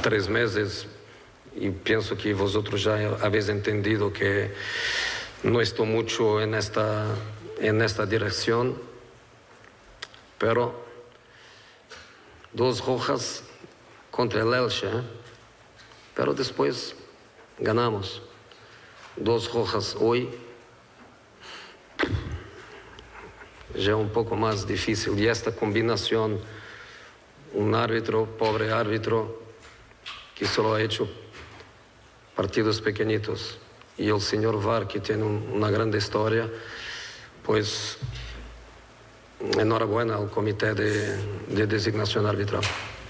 3 meses y pienso que vosotros ya habéis entendido que no estoy mucho en esta dirección, pero 2 rojas contra el Elche, pero después ganamos. 2 rojas hoy ya un poco más difícil, y esta combinación, un árbitro, pobre árbitro, que solo ha hecho partidos pequeñitos, y el señor VAR, que tiene una grande historia, pues enhorabuena al comité de designación arbitral.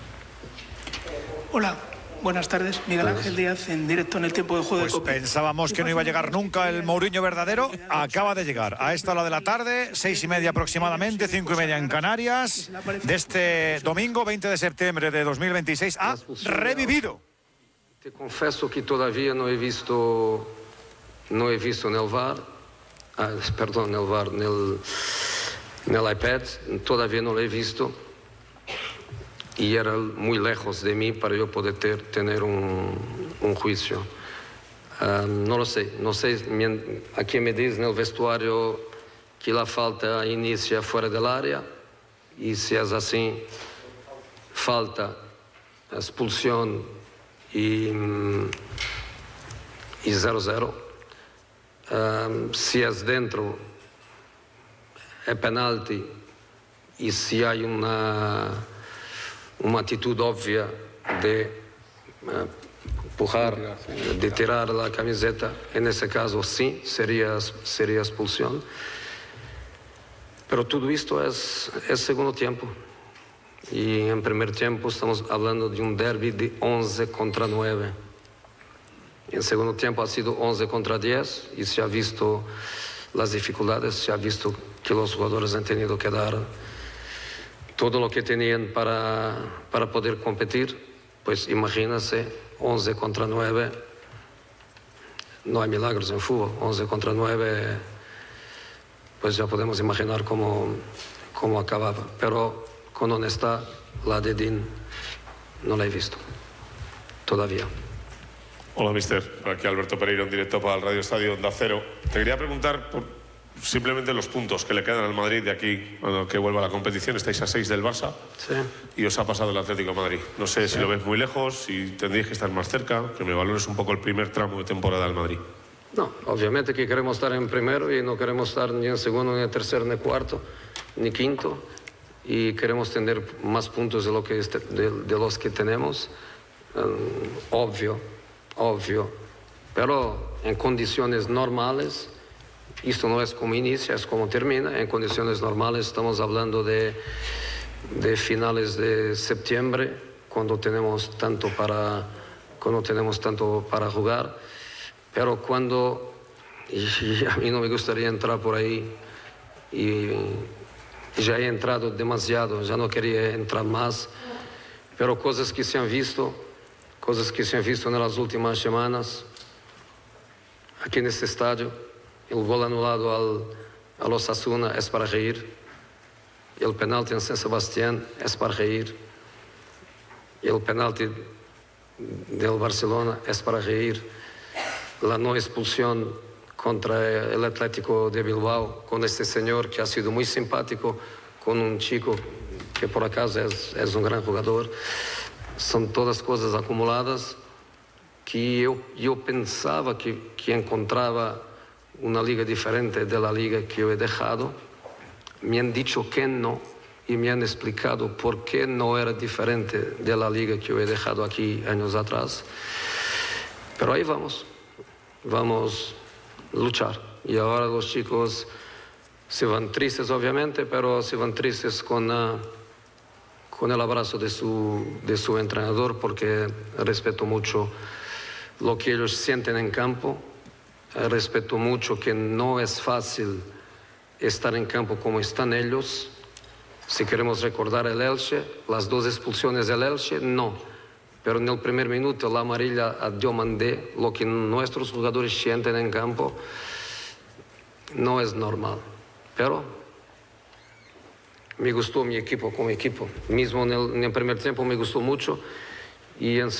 Hola, buenas tardes. Miguel Ángel Díaz, en directo en el tiempo de juego. Pues pensábamos que no iba a llegar nunca el Mourinho verdadero. Acaba de llegar a esta hora de la tarde, 6:30 aproximadamente, 5:30 en Canarias, de este domingo 20 de septiembre de 2026. Ha revivido. Te confieso que todavía no he visto en el VAR, en el iPad, todavía no lo he visto, y era muy lejos de mí para yo poder tener un juicio. No lo sé, aquí me dicen en el vestuario que la falta inicia fuera del área, y si es así, falta, expulsión y 0-0. Si es dentro, es penalti, y si hay una actitud obvia de empujar, de tirar la camiseta, en ese caso sí, sería expulsión. Pero todo esto es segundo tiempo. Y en primer tiempo estamos hablando de un derbi de 11 contra 9. En segundo tiempo ha sido 11 contra 10, y se ha visto las dificultades, se ha visto que los jugadores han tenido que dar todo lo que tenían para poder competir. Pues imagínense, 11 contra 9, no hay milagros en fútbol. 11 contra 9, pues ya podemos imaginar cómo acababa. Pero con honestidad, la de Dean no la he visto todavía. Hola, mister. Aquí Alberto Pereiro, en directo para el Radio Estadio Onda Cero. Te quería preguntar por simplemente los puntos que le quedan al Madrid de aquí, cuando que vuelva a la competición. Estáis a 6 del Barça, Sí. y os ha pasado el Atlético de Madrid. No sé si lo ves muy lejos, si tendríais que estar más cerca, que me valores un poco el primer tramo de temporada del Madrid. No, obviamente que queremos estar en primero, y no queremos estar ni en segundo, ni en tercero, ni cuarto, ni quinto, y queremos tener más puntos de los que tenemos. Obvio, pero en condiciones normales, esto no es como inicia, es como termina. En condiciones normales estamos hablando de finales de septiembre, cuando tenemos tanto para jugar. Pero y a mí no me gustaría entrar por ahí, y ya he entrado demasiado, ya no quería entrar más, pero cosas que se han visto en las últimas semanas, aquí en este estadio. El gol anulado al Osasuna es para reír. El penalti en San Sebastián es para reír. El penalti del Barcelona es para reír. La no expulsión contra el Atlético de Bilbao, con este señor que ha sido muy simpático, con un chico que por acaso es un gran jugador. Son todas cosas acumuladas que yo pensaba que encontraba una liga diferente de la liga que yo he dejado. Me han dicho que no, y me han explicado por qué no era diferente de la liga que yo he dejado aquí años atrás. Pero ahí vamos a luchar. Y ahora los chicos se van tristes, obviamente, pero se van tristes con el abrazo de su entrenador, porque respeto mucho lo que ellos sienten en campo. Respeto mucho que no es fácil estar en campo como están ellos. Si queremos recordar el Elche, las 2 expulsiones del Elche, no. Pero en el primer minuto la amarilla a Diomandé, lo que nuestros jugadores sienten en campo, no es normal. Pero me gustó mi equipo como equipo. Mismo en el primer tiempo me gustó mucho, y en